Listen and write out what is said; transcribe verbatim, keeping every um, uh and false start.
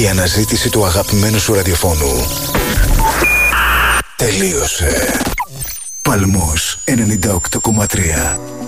Η αναζήτηση του αγαπημένου σου ραδιοφώνου τελείωσε. Παλμός ενενήντα οκτώ κόμμα τρία.